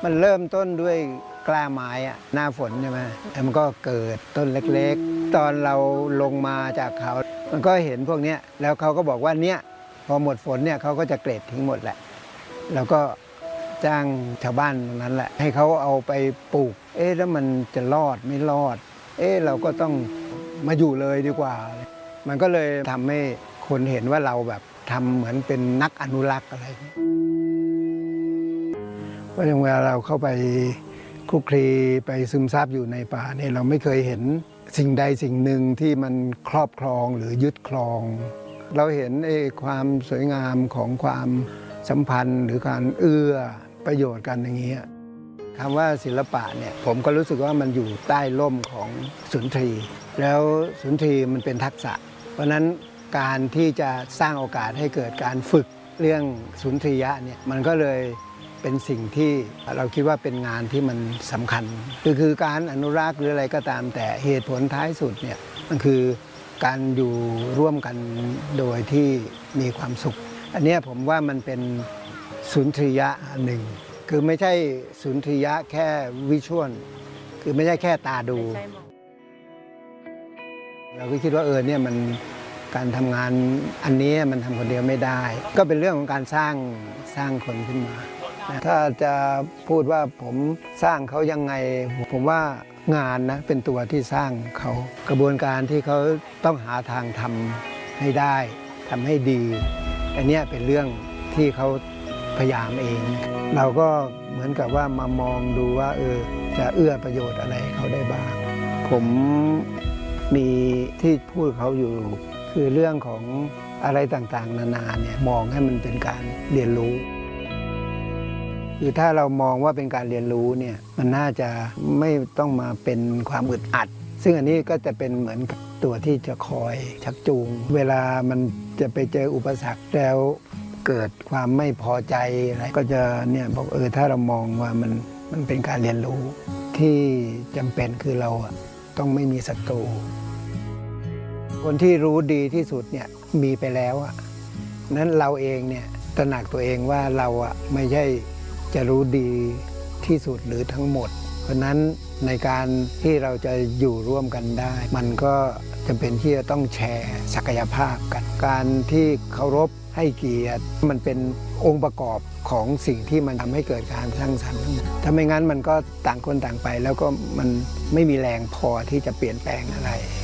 มันเริ่มต้นด้วยกล้าไม้อะหน้าฝนใช่ไหมแล้วมันก็เกิดต้นเล็กๆตอนเราลงมาจากเขามันก็เห็นพวกนี้แล้วเขาก็บอกว่าเนี่ยพอหมดฝนเนี่ยเขาก็จะเกรดทิ้งหมดแหละแล้วก็จ้างชาวบ้านตรงนั้นแหละให้เขาเอาไปปลูกแล้วมันจะรอดไม่รอดเราก็ต้องมาอยู่เลยดีกว่ามันก็เลยทำให้คนเห็นว่าเราแบบทำเหมือนเป็นนักอนุรักษ์อะไรเพราะอย่างเวลาเราเข้าไปคลุกคลีไปซึมซับอยู่ในป่าเนี่ยเราไม่เคยเห็นสิ่งใดสิ่งหนึ่งที่มันครอบครองหรือยึดครอง เราเห็นความสวยงามของความสัมพันธ์หรือการเอื้อประโยชน์กันอย่างนี้คำว่าศิลปะเนี่ยผมก็รู้สึกว่ามันอยู่ใต้ร่มของสุนทรีย์แล้วสุนทรีย์มันเป็นทักษะเพราะนั้นการที่จะสร้างโอกาสให้เกิดการฝึกเรื่องสุนทรียะเนี่ยมันก็เลยเป็นสิ่งที่เราคิดว่าเป็นงานที่มันสำคัญคือการอนุรักษ์หรืออะไรก็ตามแต่เหตุผลท้ายสุดเนี่ยมันคือการอยู่ร่วมกันโดยที่มีความสุขอันนี้ผมว่ามันเป็นสุนทรียะหนึ่งคือไม่ใช่สุนทรียะแค่วิชวลคือไม่ใช่แค่ตาดูเราก็คิดว่าเนี่ยมันการทำงานอันนี้มันทำคนเดียวไม่ได้ก็เป็นเรื่องของการสร้างคนขึ้นมาถ้าจะพูดว่าผมสร้างเขายังไงผมว่างานนะเป็นตัวที่สร้างเขากระบวนการที่เขาต้องหาทางทำให้ได้ทำให้ดีอันนี้เป็นเรื่องที่เขาพยายามเองเราก็เหมือนกับว่ามามองดูว่าจะเอื้อประโยชน์อะไรเขาได้บ้างผมมีที่พูดเขาอยู่คือเรื่องของอะไรต่างๆนานาเนี่ยมองให้มันเป็นการเรียนรู้คือถ้าเรามองว่าเป็นการเรียนรู้เนี่ยมันน่าจะไม่ต้องมาเป็นความอึดอัดซึ่งอันนี้ก็จะเป็นเหมือนกับตัวที่จะคอยชักจูงเวลามันจะไปเจออุปสรรคแล้วเกิดความไม่พอใจอะไรก็จะเนี่ยบอกถ้าเรามองว่ามันเป็นการเรียนรู้ที่จำเป็นคือเราต้องไม่มีศัตรูคนที่รู้ดีที่สุดเนี่ยมีไปแล้วนั้นเราเองเนี่ยตระหนักตัวเองว่าเราไม่ใช่จะรู้ดีที่สุดหรือทั้งหมดเพราะนั้นในการที่เราจะอยู่ร่วมกันได้มันก็จำเป็นที่จะต้องแชร์ศักยภาพกันการที่เคารพให้เกียรติมันเป็นองค์ประกอบของสิ่งที่มันทำให้เกิดการสร้างสรรค์ถ้าไม่งั้นมันก็ต่างคนต่างไปแล้วก็มันไม่มีแรงพอที่จะเปลี่ยนแปลงอะไร